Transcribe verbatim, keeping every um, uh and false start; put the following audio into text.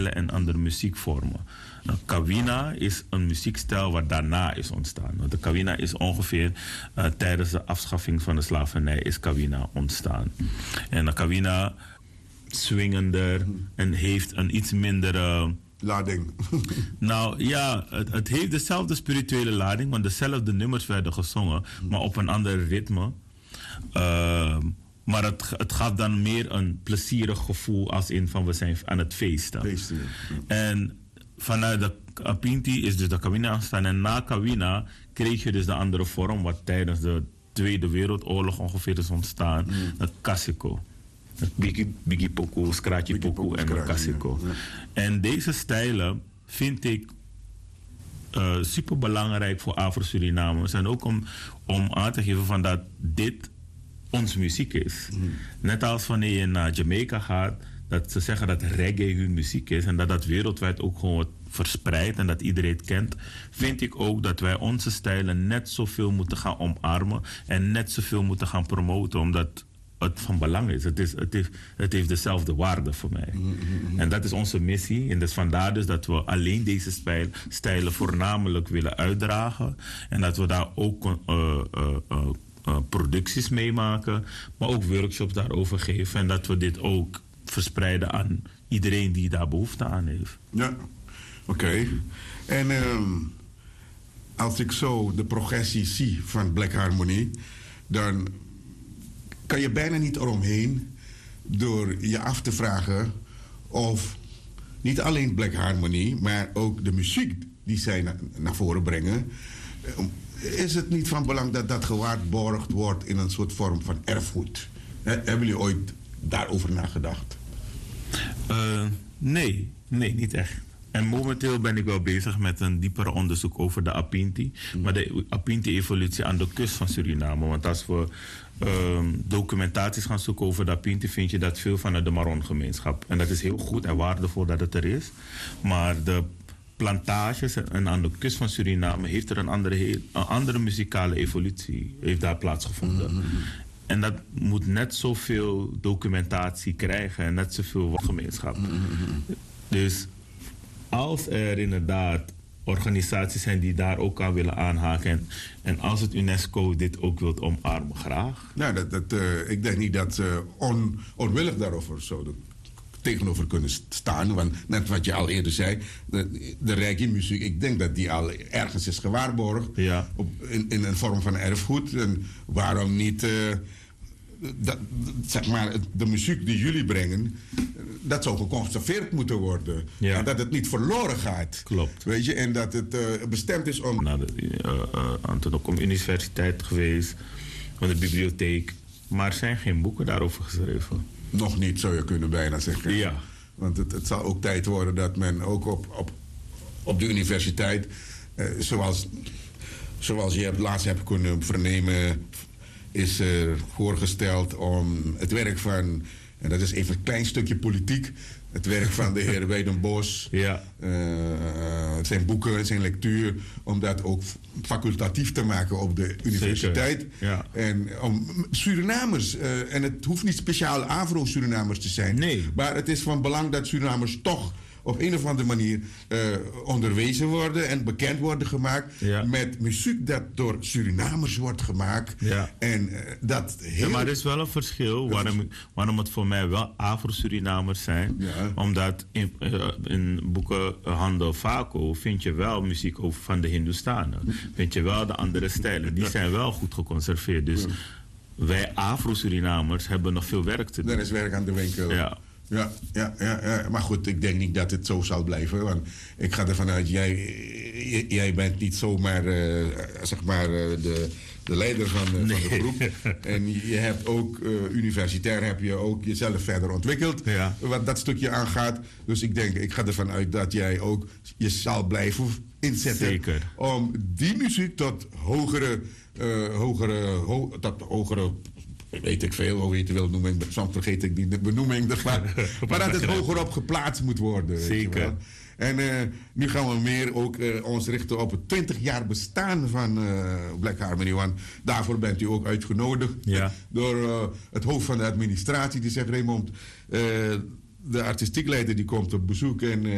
stijlen en andere muziekvormen. Nou, Kawina is een muziekstijl wat daarna is ontstaan. Want de Kawina is ongeveer uh, tijdens de afschaffing van de slavernij is Kawina ontstaan. En de Kawina swingender en heeft een iets mindere lading. Nou ja, het, het heeft dezelfde spirituele lading, want dezelfde nummers werden gezongen, maar op een ander ritme. Uh, maar het, het gaf dan meer een plezierig gevoel als in van we zijn aan het feesten. Feesten, ja. En vanuit de Apinti is dus de Kawina ontstaan. En na Kawina kreeg je dus de andere vorm, wat tijdens de Tweede Wereldoorlog ongeveer is ontstaan. Mm. Het Kasiko. Het Biggie, Biggie Poku, Scratchy Poku en het Kasiko. Ja. En deze stijlen vind ik uh, super belangrijk voor Afro-Surinamers. En ook om, om aan te geven van dat dit ons muziek is. Mm. Net als wanneer je naar Jamaica gaat, dat ze zeggen dat reggae hun muziek is en dat dat wereldwijd ook gewoon wordt verspreid en dat iedereen het kent, vind ik ook dat wij onze stijlen net zoveel moeten gaan omarmen en net zoveel moeten gaan promoten, omdat het van belang is. Het, is, het, heeft, het heeft dezelfde waarde voor mij. Mm-hmm. En dat is onze missie. En dus vandaar dus dat we alleen deze stijl, stijlen voornamelijk willen uitdragen en dat we daar ook uh, uh, uh, uh, producties mee maken, maar ook workshops daarover geven en dat we dit ook verspreiden aan iedereen die daar behoefte aan heeft. Ja, oké. Okay. En um, als ik zo de progressie zie van Black Harmony, dan kan je bijna niet eromheen door je af te vragen of niet alleen Black Harmony, maar ook de muziek die zij na, naar voren brengen, is het niet van belang dat dat gewaarborgd wordt in een soort vorm van erfgoed? He, hebben jullie ooit daarover nagedacht? Uh, nee, nee, niet echt. En momenteel ben ik wel bezig met een dieper onderzoek over de Apinti. Mm. Maar de Apinti-evolutie aan de kust van Suriname. Want als we uh, documentaties gaan zoeken over de Apinti, vind je dat veel vanuit de Maron-gemeenschap. En dat is heel goed en waardevol dat het er is. Maar de plantages en aan de kust van Suriname heeft er een andere, een andere muzikale evolutie heeft daar plaatsgevonden. Mm-hmm. En dat moet net zoveel documentatie krijgen en net zoveel gemeenschap. Mm-hmm. Dus als er inderdaad organisaties zijn die daar ook aan willen aanhaken en, en als het UNESCO dit ook wilt omarmen, graag. Nou, dat, dat, uh, ik denk niet dat ze on, onwillig daarover zouden tegenover kunnen staan. Want net wat je al eerder zei, de, de reggae-muziek, ik denk dat die al ergens is gewaarborgd. Ja. Op, in, in een vorm van erfgoed. En waarom niet uh, dat, zeg maar, de muziek die jullie brengen, dat zou geconserveerd moeten worden. Ja. En dat het niet verloren gaat. Klopt. Weet je, en dat het uh, bestemd is om... Naar de uh, uh, Antonokom Universiteit geweest, van de bibliotheek. Maar er zijn geen boeken daarover geschreven. Nog niet, zou je kunnen bijna zeggen. Ja. Want het, het zal ook tijd worden dat men ook op, op, op de universiteit, uh, zoals, zoals je hebt, laatst hebt kunnen vernemen, is er voorgesteld om het werk van, en dat is even een klein stukje politiek, het werk van de heer Weidenbos, ja. uh, zijn boeken, zijn lectuur, om dat ook facultatief te maken op de universiteit. Ja. En om Surinamers, uh, en het hoeft niet speciaal Afro-Surinamers te zijn, nee. maar het is van belang dat Surinamers toch op een of andere manier uh, onderwezen worden en bekend worden gemaakt, ja, met muziek dat door Surinamers wordt gemaakt. Ja. En uh, dat heel... Ja, maar er is wel een verschil waarom, waarom het voor mij wel Afro-Surinamers zijn. Ja. Omdat in, uh, in boekenhandel Vaco vind je wel muziek over van de Hindoestanen. Vind je wel de andere stijlen. Die zijn wel goed geconserveerd. Dus ja, wij Afro-Surinamers hebben nog veel werk te doen. Er is werk aan de winkel. Ja. Ja, ja, ja, ja, maar goed, ik denk niet dat het zo zal blijven. Want ik ga ervan uit, jij, jij bent niet zomaar uh, zeg maar, uh, de, de leider van, uh, nee. van de groep. En je hebt ook, uh, universitair heb je ook jezelf verder ontwikkeld. Ja. Wat dat stukje aangaat. Dus ik denk, ik ga ervan uit dat jij ook je zal blijven inzetten. Zeker. Om die muziek tot hogere, uh, hogere, ho, tot hogere... weet ik veel, hoe je het wil noemen. Soms vergeet ik die benoeming. Maar, maar dat het hoger op geplaatst moet worden. Zeker. En uh, nu gaan we meer ook uh, ons richten op het twintig jaar bestaan van uh, Black Harmony. Want daarvoor bent u ook uitgenodigd. Ja. Door uh, het hoofd van de administratie. Die zegt, Raymond, uh, de artistiek leider die komt op bezoek. En, uh,